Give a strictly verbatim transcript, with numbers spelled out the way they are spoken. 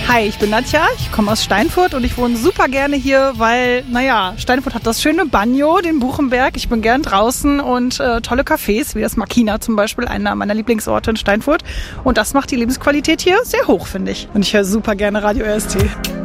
Hi, ich bin Nadja, ich komme aus Steinfurt und ich wohne super gerne hier, weil, naja, Steinfurt hat das schöne Banjo, den Buchenberg. Ich bin gern draußen und äh, tolle Cafés, wie das Makina zum Beispiel, einer meiner Lieblingsorte in Steinfurt. Und das macht die Lebensqualität hier sehr hoch, finde ich. Und ich höre super gerne Radio R S T.